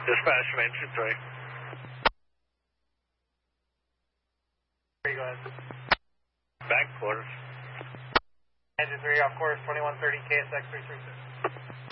Dispatch from engine 3. Go ahead. Back quarters. Engine 3 off course 2130 KSX 336.